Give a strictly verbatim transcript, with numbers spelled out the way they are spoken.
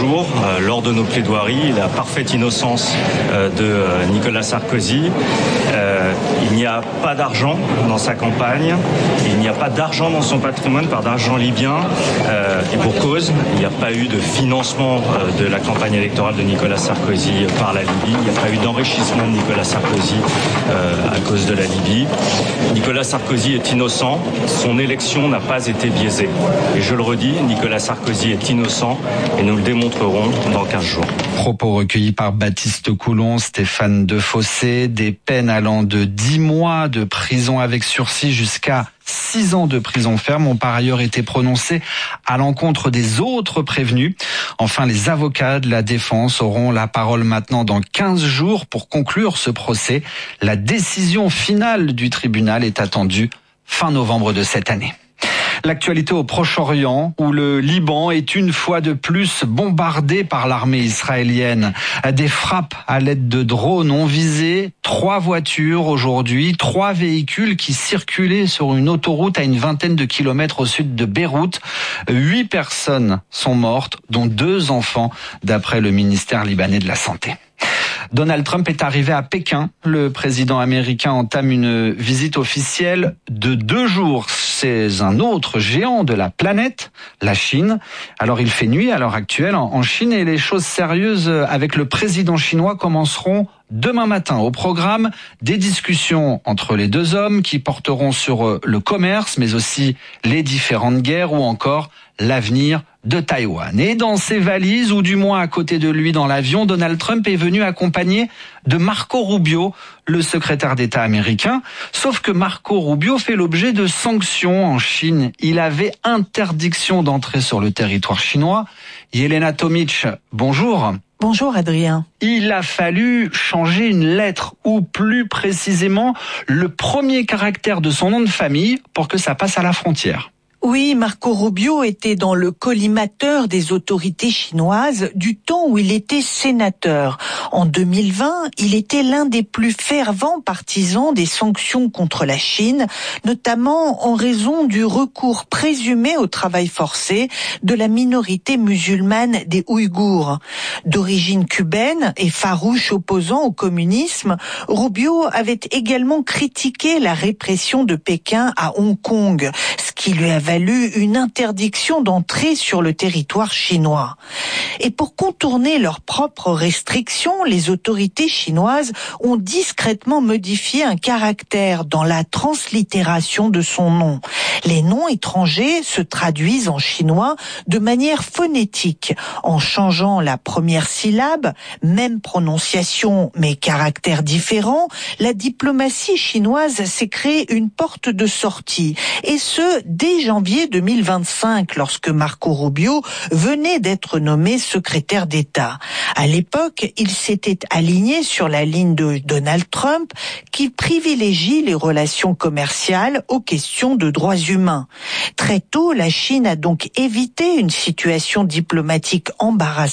jours, euh, lors de nos plaidoiries, la parfaite innocence euh, de euh, Nicolas Sarkozy. Euh, il n'y a pas d'argent dans sa campagne, il n'y a pas d'argent dans son patrimoine, pas d'argent libyen, euh, et pour cause, il n'y a pas eu de financement euh, de la campagne électorale de Nicolas Sarkozy par la Libye, il n'y a pas eu d'enrichissement de Nicolas Sarkozy euh, à cause de la Libye. Nicolas Sarkozy est innocent, son élection n'a pas été biaisée. Et je le redis, Nicolas Sarkozy est innocent et nous le démontrerons dans quinze jours. Propos recueillis par Baptiste Coulon, Stéphane Defossé, des peines allant de dix mois de prison avec sursis jusqu'à six ans de prison ferme ont par ailleurs été prononcés à l'encontre des autres prévenus. Enfin, les avocats de la défense auront la parole maintenant dans quinze jours pour conclure ce procès. La décision finale du tribunal est attendue fin novembre de cette année. L'actualité au Proche-Orient, où le Liban est une fois de plus bombardé par l'armée israélienne. Des frappes à l'aide de drones ont visé trois voitures aujourd'hui, trois véhicules qui circulaient sur une autoroute à une vingtaine de kilomètres au sud de Beyrouth. Huit personnes sont mortes, dont deux enfants, d'après le ministère libanais de la Santé. Donald Trump est arrivé à Pékin. Le président américain entame une visite officielle de deux jours. C'est un autre géant de la planète, la Chine. Alors il fait nuit à l'heure actuelle en Chine et les choses sérieuses avec le président chinois commenceront demain matin. Au programme, des discussions entre les deux hommes qui porteront sur le commerce, mais aussi les différentes guerres ou encore l'avenir de Taïwan. Et dans ses valises, ou du moins à côté de lui dans l'avion, Donald Trump est venu accompagné de Marco Rubio, le secrétaire d'État américain. Sauf que Marco Rubio fait l'objet de sanctions en Chine. Il avait interdiction d'entrer sur le territoire chinois. Yelena Tomic, bonjour. Bonjour Adrien. Il a fallu changer une lettre, ou plus précisément le premier caractère de son nom de famille pour que ça passe à la frontière. Oui, Marco Rubio était dans le collimateur des autorités chinoises du temps où il était sénateur. En deux mille vingt, il était l'un des plus fervents partisans des sanctions contre la Chine, notamment en raison du recours présumé au travail forcé de la minorité musulmane des Ouïghours. D'origine cubaine et farouche opposant au communisme, Rubio avait également critiqué la répression de Pékin à Hong Kong, ce qui lui avait valu une interdiction d'entrer sur le territoire chinois. Et pour contourner leurs propres restrictions, les autorités chinoises ont discrètement modifié un caractère dans la translittération de son nom. Les noms étrangers se traduisent en chinois de manière phonétique, en changeant la première syllabe, même prononciation mais caractère différent. La diplomatie chinoise s'est créée une porte de sortie, et ce, dès janvier deux mille vingt-cinq, lorsque Marco Rubio venait d'être nommé secrétaire d'État. À l'époque, il s'était aligné sur la ligne de Donald Trump, qui privilégie les relations commerciales aux questions de droits humains. Très tôt, la Chine a donc évité une situation diplomatique embarrassante